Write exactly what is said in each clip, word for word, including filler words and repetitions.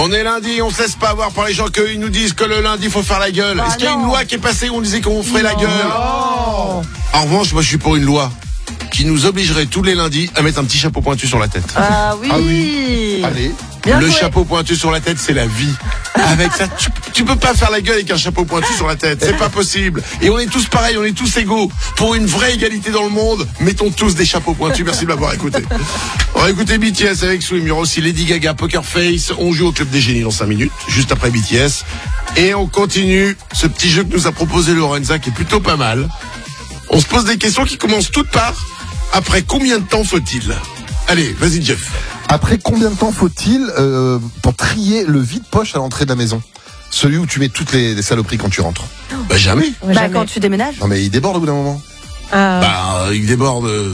On est lundi, on se laisse pas avoir par les gens qu'ils nous disent que le lundi il faut faire la gueule. Bah Est-ce qu'il y a non. une loi qui est passée où on disait qu'on ferait non, la gueule? Non. En revanche, moi je suis pour une loi qui nous obligerait tous les lundis à mettre un petit chapeau pointu sur la tête. Ah oui. Ah oui. Allez. Bien le joué. chapeau pointu sur la tête, c'est la vie. Avec ça, tu, tu peux pas faire la gueule avec un chapeau pointu sur la tête. C'est pas possible. Et on est tous pareils, on est tous égaux. Pour une vraie égalité dans le monde, mettons tous des chapeaux pointus. Merci de m'avoir écouté. On va écouter B T S avec Swim. Il y aura aussi Lady Gaga, Poker Face. On joue au Club des Génies dans cinq minutes, juste après B T S. Et on continue ce petit jeu que nous a proposé Lorenza, qui est plutôt pas mal. On se pose des questions qui commencent toutes par après combien de temps faut-il? Allez, vas-y Jeff. Après combien de temps faut-il euh, pour trier le vide-poche à l'entrée de la maison? Celui où tu mets toutes les, les saloperies quand tu rentres. Bah jamais. Bah Ouais, jamais. quand tu déménages. Non mais il déborde au bout d'un moment. Ah. Bah, il déborde. Euh...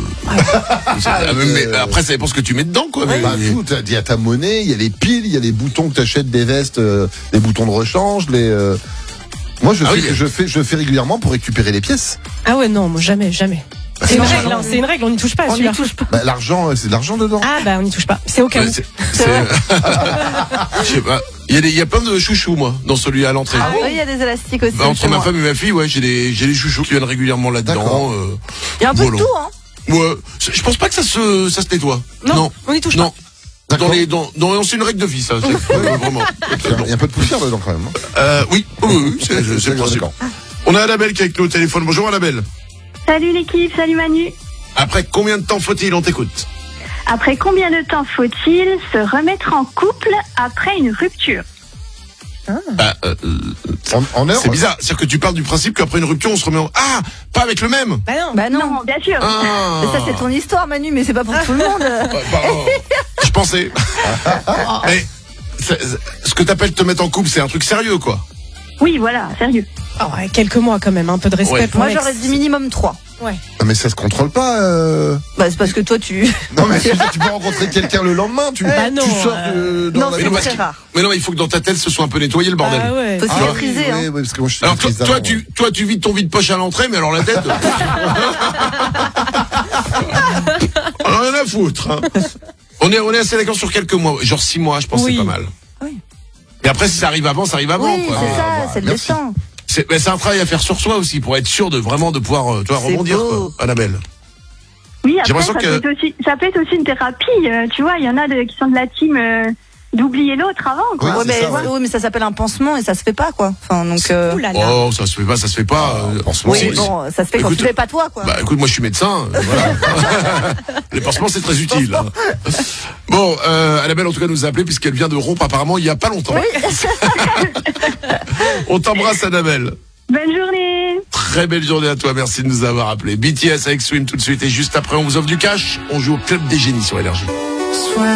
Ah, mais, mais après, ça dépend ce que tu mets dedans, quoi. Mais... Bah tout, il y a ta monnaie, il y a les piles, il y a les boutons que tu achètes des vestes, euh, les boutons de rechange, les. Euh... Moi je Ah fais, oui. je fais, je fais régulièrement pour récupérer les pièces. Ah ouais, non, moi jamais, jamais. Bah, C'est une normal. règle, hein, c'est une règle, on n'y touche pas. On n'y celui-là. touche pas. Bah, l'argent, euh, c'est de l'argent dedans. Ah bah on n'y touche pas. C'est au cas Ouais, où. c'est, c'est... Je sais pas. Il y a des, il y a plein de chouchous, moi, dans celui à l'entrée. Ah oui, il y a des élastiques aussi. Bah, entre chez ma moi. femme et ma fille, ouais, j'ai des, j'ai des chouchous qui viennent régulièrement là-dedans. D'accord. Euh... Il y a un peu Voilà. de tout, hein. Ouais. Je pense pas que ça se, ça se nettoie. Non, on n'y touche non. pas. Dans les, dans, dans, c'est une règle de vie, ça. C'est, euh, vraiment. Il y a un peu de poussière dedans quand même. hein. Euh, oui, oui, oui, c'est, c'est le D'accord, principe. d'accord. On a Annabelle qui est avec nous au téléphone. Bonjour Annabelle. Salut l'équipe, salut Manu. Après combien de temps faut-il? On t'écoute. Après combien de temps faut-il se remettre en couple après une rupture? Bah, euh, En, en heure. c'est bizarre. C'est-à-dire que tu parles du principe qu'après une rupture, on se remet en... Ah, pas avec le même. Bah non. Bah non. Non, bien sûr. Ah. Mais ça c'est ton histoire, Manu, mais c'est pas pour tout le monde. Ouais, pardon. Je pensais. Mais c'est- c'est- ce que t'appelles te mettre en couple, c'est un truc sérieux, quoi. Oui, voilà, sérieux. Oh, ouais, quelques mois quand même, un peu de respect Ouais. pour Moi l'ex. j'aurais dit minimum trois. Ouais. Non, mais ça se contrôle pas. Euh... Bah c'est parce que toi tu. Non mais tu tu peux rencontrer quelqu'un le lendemain. Tu, Bah non, tu sors euh, de, dans Non, la- c'est non, parce très que- rare. Mais non, il faut que dans ta tête, ce soit un peu nettoyé, le bordel. Ah ouais. Faut Ah, cicatriser, oui, hein. oui, oui, parce que moi je suis Alors toi, maîtrise toi, d'avant. tu, toi, tu vides ton vide-poche à l'entrée, mais alors la tête... On en a rien à foutre. Hein. On est, on est assez d'accord sur quelques mois. Genre six mois, je pense que Oui. c'est pas mal. Oui. Mais après, si ça arrive avant, ça arrive avant. Oui, quoi. c'est ça, voilà, c'est le merci. destin. C'est, mais c'est un travail à faire sur soi aussi, pour être sûr de vraiment de pouvoir euh, tu vois, C'est rebondir, beau. quoi, Annabelle. Oui, J'ai après, ça, l'impression que- peut être aussi, ça peut être aussi une thérapie. euh, tu vois, il y en a de, qui sont de la team euh, d'oublier l'autre avant. Quoi. Oui, Ouais, c'est mais, ça, ouais. oui, mais ça s'appelle un pansement et ça se fait pas, quoi. Enfin, donc. Euh... Ouh là là. Oh, ça se fait pas, ça se fait pas. euh, pansement, Oui, si- bon, ça se fait quand Écoute, tu fais pas toi, quoi. Bah écoute, moi je suis médecin, euh, voilà. Les pansements c'est très utile. hein. Bon, euh, Annabelle en tout cas nous a appelé puisqu'elle vient de rompre apparemment il y a pas longtemps. On t'embrasse Annabelle. Bonne journée. Très belle journée à toi, merci de nous avoir appelé. B T S avec Swim tout de suite et juste après on vous offre du cash. On joue au Club des Génies sur Énergie.